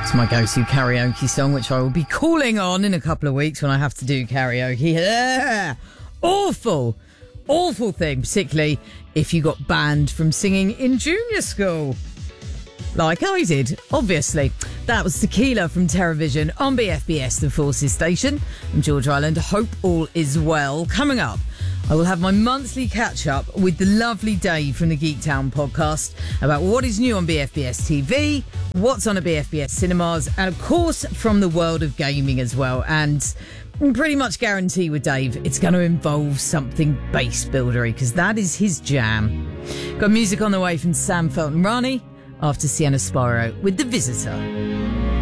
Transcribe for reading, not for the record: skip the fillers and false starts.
It's my go-to karaoke song, which I will be calling on in a couple of weeks when I have to do karaoke. Awful thing, particularly if you got banned from singing in junior school. Like I did, obviously. That was Tequila from TerraVision on BFBS, the Forces station. I'm George Island. Hope all is well. Coming up, I will have my monthly catch-up with the lovely Dave from the Geektown podcast about what is new on BFBS TV, what's on at BFBS cinemas, and of course from the world of gaming as well. And pretty much guarantee with Dave it's going to involve something base buildery, because that is his jam. Got music on the way from Sam Felton Rani after Sienna Sparrow with The Visitor.